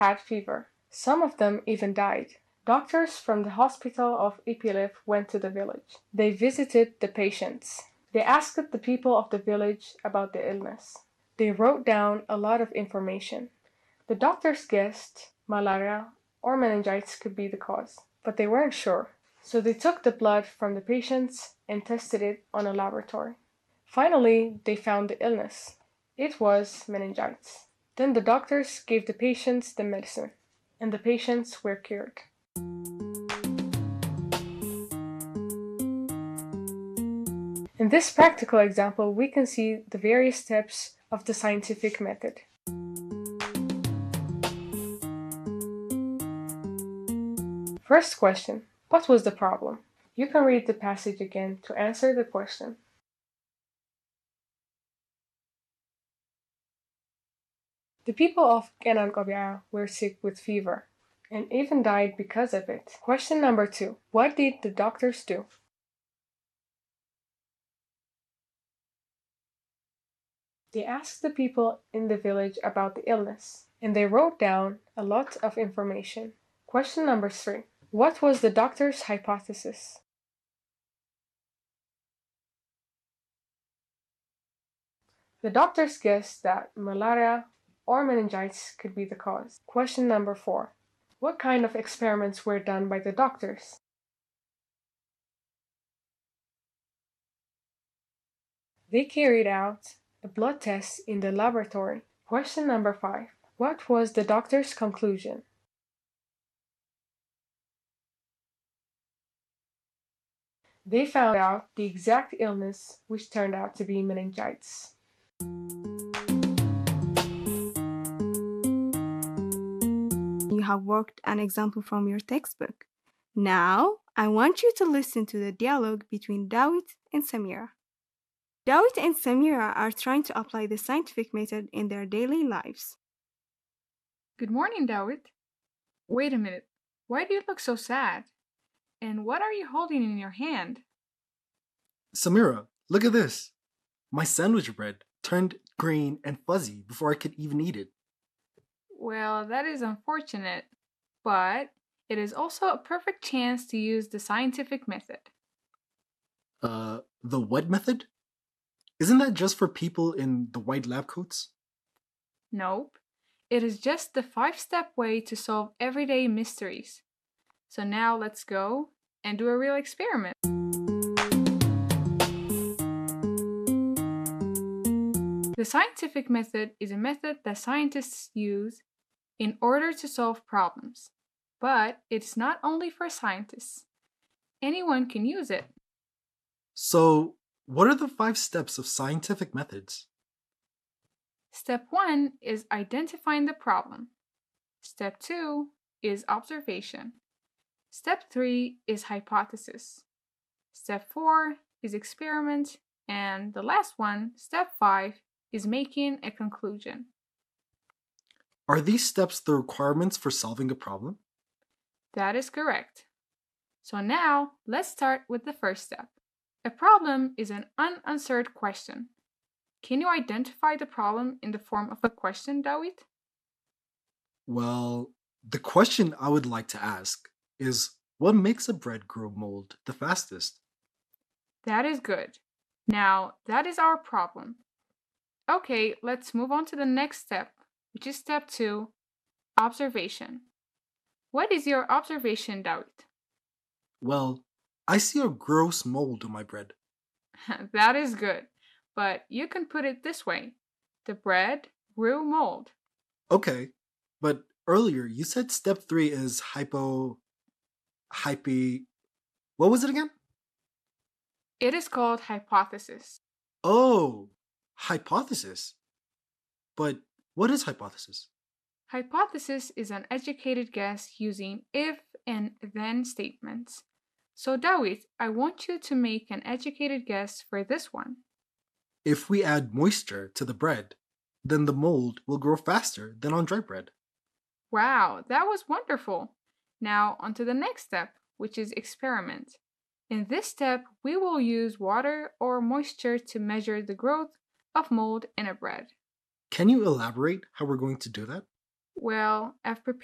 had fever. Some of them even died. Doctors from the hospital of Ipilif went to the village. They visited the patients. They asked the people of the village about the illness. They wrote down a lot of information. The doctors guessed malaria or meningitis could be the cause, but they weren't sure. So they took the blood from the patients and tested it on a laboratory. Finally, they found the illness. It was meningitis. Then the doctors gave the patients the medicine, and the patients were cured. In this practical example, we can see the various steps of the scientific method. First question, what was the problem? You can read the passage again to answer the question. The people of Kenan Kobia were sick with fever and even died because of it. Question number 2. What did the doctors do? They asked the people in the village about the illness, and they wrote down a lot of information. Question number 3. What was the doctor's hypothesis? The doctors guessed that malaria or meningitis could be the cause. Question number 4. What kind of experiments were done by the doctors? They carried out a blood test in the laboratory. Question number 5. What was the doctor's conclusion? They found out the exact illness, which turned out to be meningitis. You have worked an example from your textbook. Now, I want you to listen to the dialogue between Dawit and Samira. Dawit and Samira are trying to apply the scientific method in their daily lives. Good morning, Dawit. Wait a minute. Why do you look so sad? And what are you holding in your hand? Samira, look at this. My sandwich bread turned green and fuzzy before I could even eat it. Well, that is unfortunate, but it is also a perfect chance to use the scientific method. The what method? Isn't that just for people in the white lab coats? Nope. It is just the 5-step way to solve everyday mysteries. So now let's go and do a real experiment. The scientific method is a method that scientists use in order to solve problems. But it's not only for scientists. Anyone can use it. So, what are the 5 steps of scientific methods? Step 1 is identifying the problem. Step 2 is observation. Step 3 is hypothesis. Step 4 is experiment. And the last one, step 5, is making a conclusion. Are these steps the requirements for solving a problem? That is correct. So now, let's start with the first step. A problem is an unanswered question. Can you identify the problem in the form of a question, Dawit? Well, the question I would like to ask is, what makes a bread grow mold the fastest? That is good. Now, that is our problem. Okay, let's move on to the next step, which is step 2, observation. What is your observation, Dawit? Well, I see a gross mold on my bread. That is good, but you can put it this way. The bread grew mold. Okay, but earlier you said step 3 is what was it again? It is called hypothesis. Oh, hypothesis. But what is hypothesis? Hypothesis is an educated guess using if and then statements. So Dawit, I want you to make an educated guess for this one. If we add moisture to the bread, then the mold will grow faster than on dry bread. Wow, that was wonderful. Now on to the next step, which is experiment. In this step, we will use water or moisture to measure the growth of mold in a bread. Can you elaborate how we're going to do that? Well, I've prepared